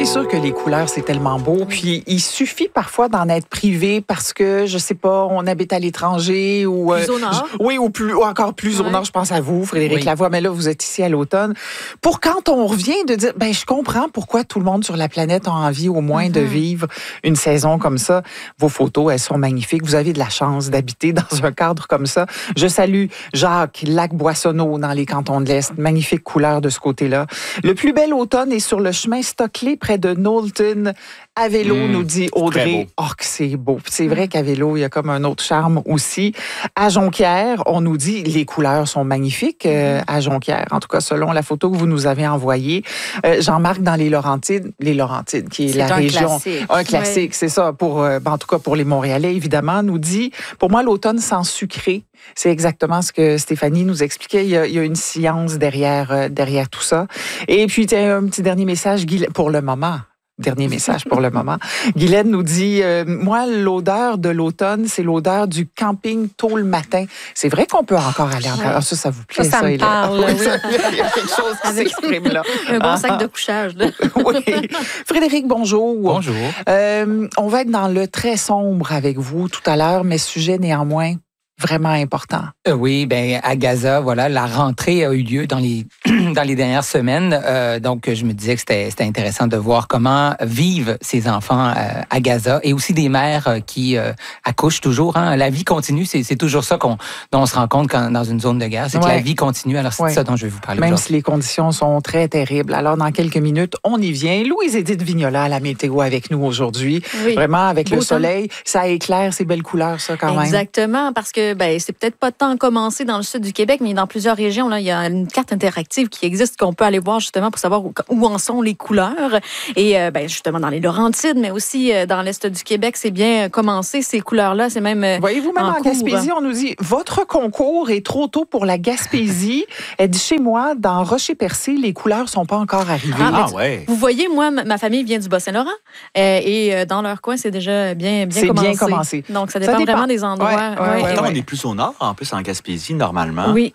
sûr que les couleurs, c'est tellement beau. Puis, il suffit parfois d'en être privé parce que, je sais pas, on habite à l'étranger ou... Plus au nord. Oui, ou encore plus au nord. Je pense à vous, Frédéric Lavoie. Mais là, vous êtes ici à l'automne. Pour quand on revient, de dire, je comprends pourquoi tout le monde sur la planète a envie au moins de vivre une saison comme ça. Vos photos, elles sont magnifiques. Vous avez de la chance d'habiter dans un cadre comme ça. Je salue Jacques, Lac-Boissonneau dans les cantons de l'Est. Magnifique couleur de ce côté-là. Le plus bel automne est sur le chemin Stockley près de Knowlton. À vélo, nous dit Audrey. Oh, que c'est beau. C'est vrai qu'à vélo, il y a comme un autre charme aussi. À Jonquière, on nous dit les couleurs sont magnifiques à Jonquière. En tout cas, selon la photo que vous nous avez envoyée. Jean-Marc, dans les Laurentides, qui est la région. Classique. Un classique, c'est ça. En tout cas, pour les Montréalais, évidemment, nous dit, pour moi, l'automne sans sucré. C'est exactement ce que Stéphanie nous expliquait. Il y a une science derrière tout ça. Et puis, un petit dernier message, pour le moment. Dernier message pour le moment. Guylaine nous dit, moi, l'odeur de l'automne, c'est l'odeur du camping tôt le matin. C'est vrai qu'on peut encore aller en... Ça vous plaît, ça me parle. Oui, il y a quelque chose qui s'exprime là. Un bon sac de couchage. Là. Oui. Frédéric, bonjour. Bonjour. On va être dans le très sombre avec vous tout à l'heure, mais sujet néanmoins vraiment important. Oui, à Gaza, voilà, la rentrée a eu lieu dans les dans les dernières semaines. Donc, je me disais que c'était intéressant de voir comment vivent ces enfants à Gaza et aussi des mères qui accouchent toujours. Hein. La vie continue, c'est toujours ça dont on se rend compte dans une zone de guerre, c'est que la vie continue. Alors, c'est ça dont je vais vous parler même aujourd'hui. si les conditions sont très terribles. Alors, dans quelques minutes, on y vient. Louise-Édith Vignola à la météo avec nous aujourd'hui. Oui. Vraiment, avec le soleil, ça éclaire, ces belles couleurs, ça, quand même. Exactement, parce que c'est peut-être pas tant commencé dans le sud du Québec, mais dans plusieurs régions, là, il y a une carte interactive qui existe qu'on peut aller voir justement pour savoir où en sont les couleurs. Et justement dans les Laurentides, mais aussi dans l'est du Québec, c'est bien commencé ces couleurs-là. C'est même voyez-vous, même en Gaspésie, on nous dit votre concours est trop tôt pour la Gaspésie. Elle dit chez moi, dans Rocher-Percé, les couleurs sont pas encore arrivées. Vous voyez, moi, ma famille vient du Bas-Saint-Laurent et dans leur coin, c'est déjà bien commencé. Bien commencé. Donc ça dépend vraiment des endroits. On est plus au nord, en plus en Gaspésie, normalement. Oui.